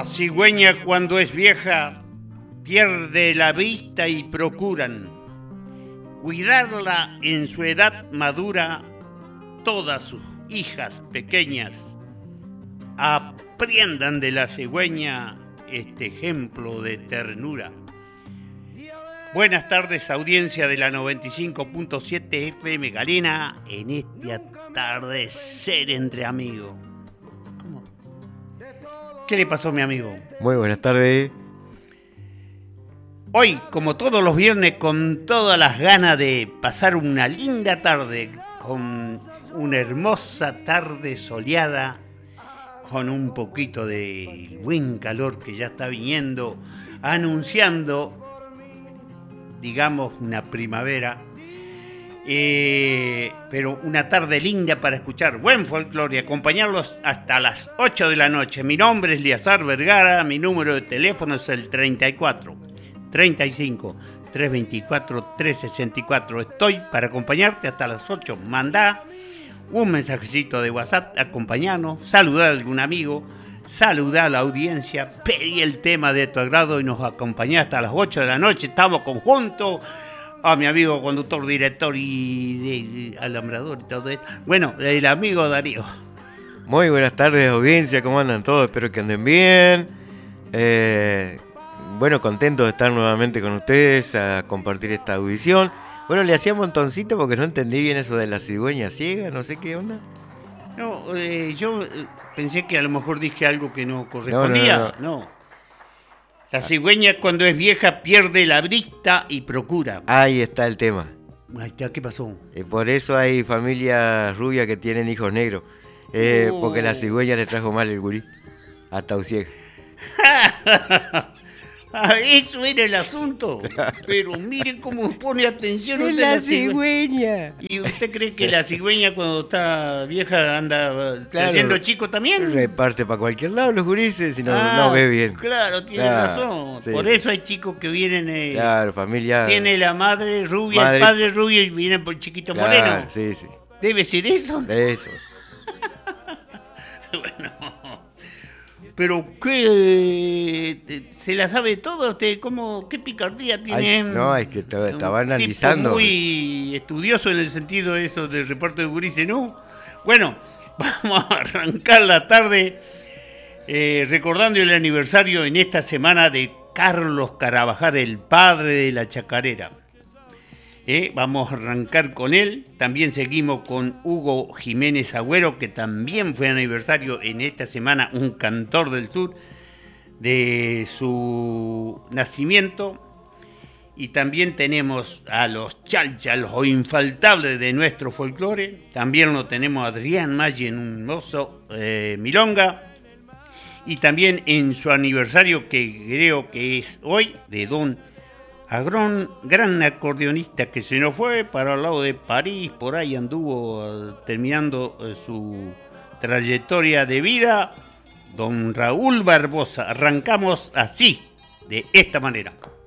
La cigüeña cuando es vieja pierde la vista y procuran cuidarla en su edad madura. Todas sus hijas pequeñas aprendan de la cigüeña este ejemplo de ternura. Buenas tardes, audiencia de la 95.7 FM Galena, en este atardecer entre amigos. ¿Cómo? ¿Qué le pasó, mi amigo? Muy buenas tardes. Hoy, como todos los viernes, con todas las ganas de pasar una linda tarde, con una hermosa tarde soleada, con un poquito de buen calor que ya está viniendo, anunciando, digamos, una primavera, pero una tarde linda para escuchar buen folclore y acompañarlos hasta las 8 de la noche. Mi nombre es Liazar Vergara, mi número de teléfono es el 34 35 324 364. Estoy para acompañarte hasta las 8. Mandá un mensajecito de WhatsApp, acompañarnos, saludar a algún amigo, saludar a la audiencia, pedí el tema de tu agrado y nos acompañá hasta las 8 de la noche. Estamos conjuntos. A mi amigo conductor, director y alambrador y todo esto. Bueno, el amigo Darío. Muy buenas tardes, audiencia, ¿cómo andan todos? Espero que anden bien. Bueno, contento de estar nuevamente con ustedes a compartir esta audición. Bueno, le hacía un montoncito porque no entendí bien eso de la cigüeña ciega, no sé qué onda. No, yo pensé que a lo mejor dije algo que no correspondía. No. La cigüeña cuando es vieja pierde la vista y procura. Ahí está el tema. Ahí está, ¿qué pasó? Por eso hay familias rubias que tienen hijos negros. Porque la cigüeña le trajo mal el gurí. Hasta ciega. Eso era el asunto. Pero miren cómo pone atención ¡Es usted la cigüeña! ¿Y usted cree que la cigüeña cuando está vieja anda trayendo chicos también? Reparte para cualquier lado los gurises si no ve bien. Claro, tiene razón. Sí. Por eso hay chicos que vienen... claro, familia... Tiene la madre rubia, el padre rubio y vienen por chiquito moreno. Sí, sí. ¿Debe ser eso? Eso. Bueno... Pero qué se la sabe todo usted, qué picardía tiene. Ay, no, es que estaba analizando. Tipo muy estudioso en el sentido de eso del reparto de gurises, ¿no? Bueno, vamos a arrancar la tarde recordando el aniversario en esta semana de Carlos Carabajal, el padre de la chacarera. Vamos a arrancar con él. También seguimos con Hugo Jiménez Agüero, que también fue aniversario en esta semana, un cantor del sur, de su nacimiento. Y también tenemos a los chalchas, los infaltables de nuestro folclore. También lo tenemos a Adrián Maggi en un mozo milonga. Y también en su aniversario, que creo que es hoy, de don gran acordeonista que se nos fue para el lado de París, por ahí anduvo terminando su trayectoria de vida, don Raúl Barbosa. Arrancamos así, de esta manera.